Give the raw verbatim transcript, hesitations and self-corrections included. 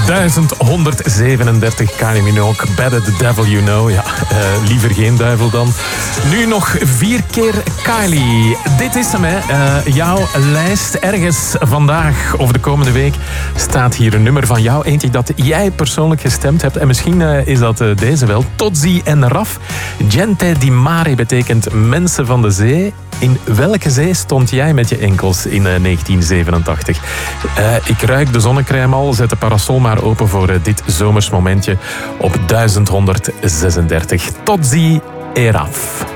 duizend honderdzevenendertig, Kylie Minogue, Better the Devil You Know. Ja, uh, liever geen duivel dan. Nu nog vier keer Kylie. Dit is hem, hè. Uh, jouw lijst. Ergens vandaag of de komende week staat hier een nummer van jou. Eentje dat jij persoonlijk gestemd hebt. En misschien uh, is dat uh, deze wel. Tozzi en Raf. Gente di mare betekent mensen van de zee. In welke zee stond jij met je enkels in uh, negentien zevenentachtig? Uh, ik ruik de zonnecrème al. Zet de parasol maar open voor uh, dit zomers momentje op duizend honderdzesendertig. Tozzi e Raf.